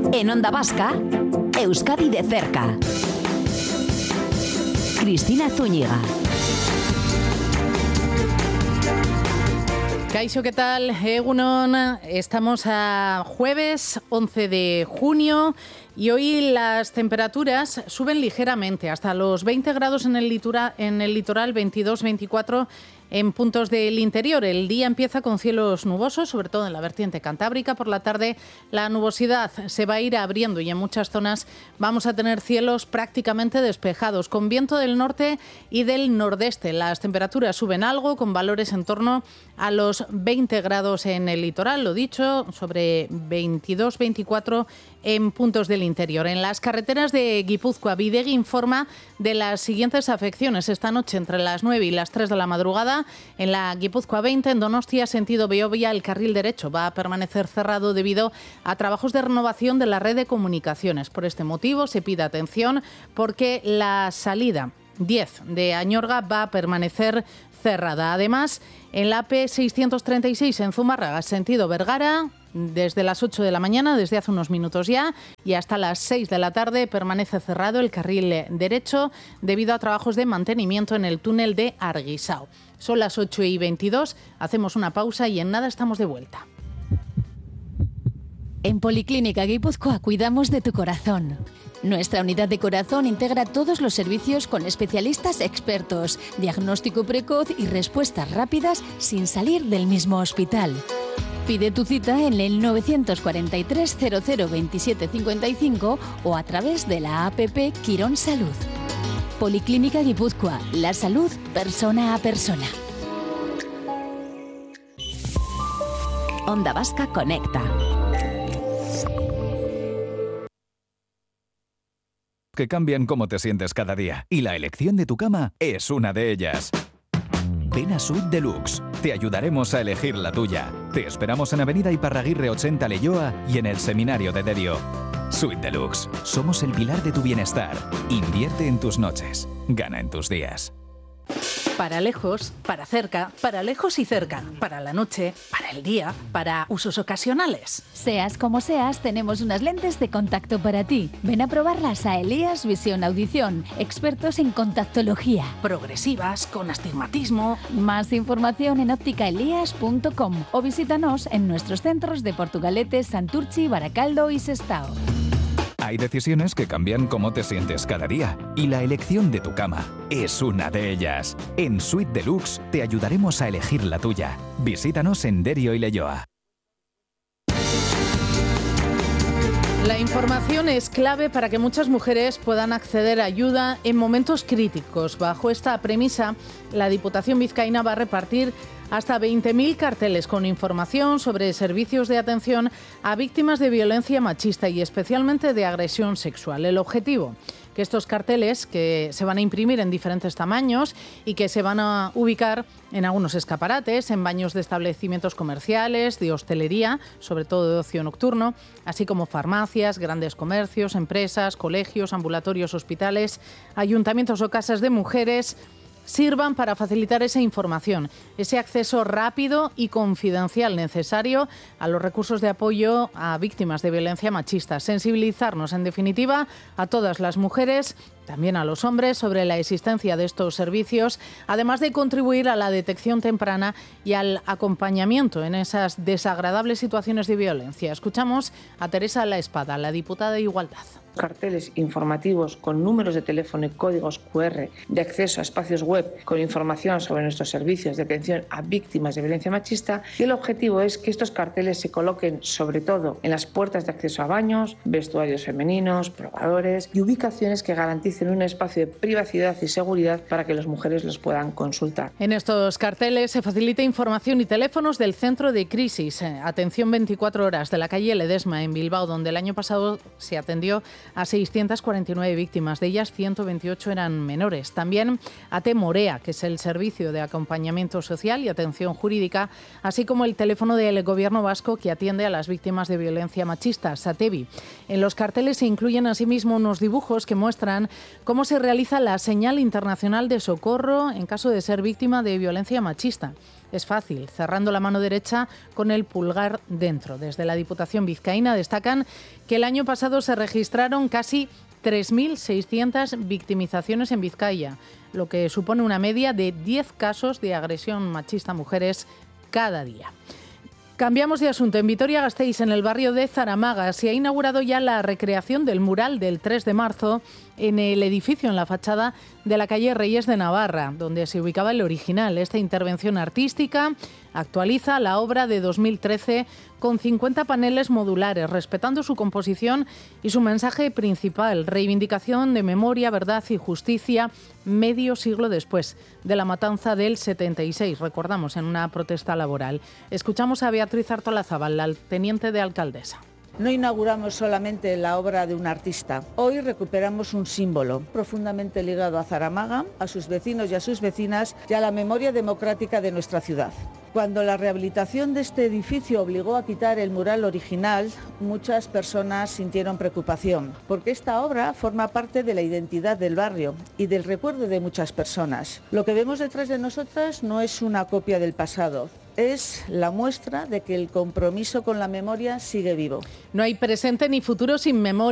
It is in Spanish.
En Onda Vasca, Euskadi de cerca. Cristina Zúñiga. Kaixo, ¿qué tal? Egunon, estamos a jueves 11 de junio y hoy las temperaturas suben ligeramente hasta los 20 grados en el litoral, 22-24 en puntos del interior. El día empieza con cielos nubosos, sobre todo en la vertiente cantábrica. Por la tarde la nubosidad se va a ir abriendo y en muchas zonas vamos a tener cielos prácticamente despejados, con viento del norte y del nordeste. Las temperaturas suben algo, con valores en torno a los 20 grados en el litoral, lo dicho, sobre 22-24 en puntos del interior. En las carreteras de Guipúzcoa, Bidegi informa de las siguientes afecciones esta noche entre las 9 y las 3 de la madrugada. En la Guipúzcoa 20, en Donostia, sentido Beovia, el carril derecho va a permanecer cerrado debido a trabajos de renovación de la red de comunicaciones. Por este motivo se pide atención porque la salida 10 de Añorga va a permanecer cerrada. Además, en la AP636 en Zumárraga, sentido Vergara, desde las 8 de la mañana, desde hace unos minutos ya, y hasta las 6 de la tarde permanece cerrado el carril derecho debido a trabajos de mantenimiento en el túnel de Arguisao. Son las 8:22, hacemos una pausa y en nada estamos de vuelta. En Policlínica Guipúzcoa cuidamos de tu corazón. Nuestra unidad de corazón integra todos los servicios con especialistas expertos, diagnóstico precoz y respuestas rápidas sin salir del mismo hospital. Pide tu cita en el 943 00 27 55 o a través de la APP Quirón Salud. Policlínica Guipúzcoa, la salud persona a persona. Onda Vasca conecta. Que cambian cómo te sientes cada día. Y la elección de tu cama es una de ellas. Ven a Suite Deluxe. Te ayudaremos a elegir la tuya. Te esperamos en Avenida Iparraguirre 80 Leioa y en el Seminario de Derio. Suite Deluxe. Somos el pilar de tu bienestar. Invierte en tus noches. Gana en tus días. Para lejos, para cerca, para lejos y cerca, para la noche, para el día, para usos ocasionales. Seas como seas, tenemos unas lentes de contacto para ti. Ven a probarlas a Elías Visión Audición, expertos en contactología. Progresivas, con astigmatismo. Más información en ópticaelías.com o visítanos en nuestros centros de Portugalete, Santurchi, Baracaldo y Sestao. Hay decisiones que cambian cómo te sientes cada día y la elección de tu cama es una de ellas. En Suite Deluxe te ayudaremos a elegir la tuya. Visítanos en Derio y Leioa. La información es clave para que muchas mujeres puedan acceder a ayuda en momentos críticos. Bajo esta premisa, la Diputación vizcaína va a repartir hasta 20.000 carteles con información sobre servicios de atención a víctimas de violencia machista y especialmente de agresión sexual. El objetivo, que estos carteles que se van a imprimir en diferentes tamaños y que se van a ubicar en algunos escaparates, en baños de establecimientos comerciales, de hostelería, sobre todo de ocio nocturno, así como farmacias, grandes comercios, empresas, colegios, ambulatorios, hospitales, ayuntamientos o casas de mujeres, sirvan para facilitar esa información, ese acceso rápido y confidencial necesario a los recursos de apoyo a víctimas de violencia machista. Sensibilizarnos, en definitiva, a todas las mujeres, también a los hombres, sobre la existencia de estos servicios, además de contribuir a la detección temprana y al acompañamiento en esas desagradables situaciones de violencia. Escuchamos a Teresa La Espada, la diputada de Igualdad. Carteles informativos con números de teléfono y códigos QR de acceso a espacios web con información sobre nuestros servicios de atención a víctimas de violencia machista, y el objetivo es que estos carteles se coloquen sobre todo en las puertas de acceso a baños, vestuarios femeninos, probadores y ubicaciones que garanticen un espacio de privacidad y seguridad para que las mujeres los puedan consultar. En estos carteles se facilita información y teléfonos del Centro de Crisis, Atención 24 Horas de la calle Ledesma en Bilbao, donde el año pasado se atendió a 649 víctimas, de ellas 128 eran menores. También AT Morea, que es el servicio de acompañamiento social y atención jurídica, así como el teléfono del Gobierno vasco que atiende a las víctimas de violencia machista, SATEVI. En los carteles se incluyen asimismo unos dibujos que muestran cómo se realiza la señal internacional de socorro en caso de ser víctima de violencia machista. Es fácil, cerrando la mano derecha con el pulgar dentro. Desde la Diputación vizcaína destacan que el año pasado se registraron casi 3.600 victimizaciones en Vizcaya, lo que supone una media de 10 casos de agresión machista a mujeres cada día. Cambiamos de asunto. En Vitoria-Gasteiz, en el barrio de Zaramaga, se ha inaugurado ya la recreación del mural del 3 de marzo en el edificio, en la fachada de la calle Reyes de Navarra, donde se ubicaba el original. Esta intervención artística actualiza la obra de 2013 con 50 paneles modulares, respetando su composición y su mensaje principal: reivindicación de memoria, verdad y justicia medio siglo después de la matanza del 76, recordamos, en una protesta laboral. Escuchamos a Beatriz Artolazábal, la teniente de alcaldesa. No inauguramos solamente la obra de un artista. Hoy recuperamos un símbolo profundamente ligado a Zaramaga, a sus vecinos y a sus vecinas y a la memoria democrática de nuestra ciudad. Cuando la rehabilitación de este edificio obligó a quitar el mural original, muchas personas sintieron preocupación, porque esta obra forma parte de la identidad del barrio y del recuerdo de muchas personas. Lo que vemos detrás de nosotras no es una copia del pasado. Es la muestra de que el compromiso con la memoria sigue vivo. No hay presente ni futuro sin memoria.